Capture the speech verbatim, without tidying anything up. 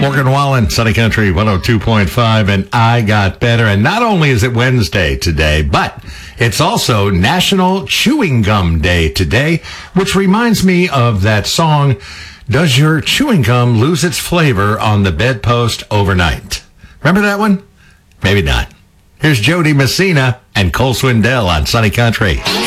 Morgan Wallen, Sunny Country one oh two point five, and I Got Better. And not only is it Wednesday today, but it's also National Chewing Gum Day today, which reminds me of that song, Does Your Chewing Gum Lose Its Flavor on the Bedpost Overnight? Remember that one? Maybe not. Here's Jody Messina and Cole Swindell on Sunny Country.